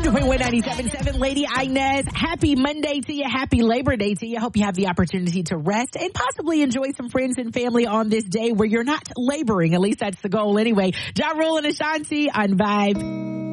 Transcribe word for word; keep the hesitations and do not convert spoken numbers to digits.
two point one ninety-seven point seven, Lady Inez. Happy Monday to you. Happy Labor Day to you. Hope you have the opportunity to rest and possibly enjoy some friends and family on this day where you're not laboring. At least that's the goal anyway. Ja Rule and Ashanti on Vibe.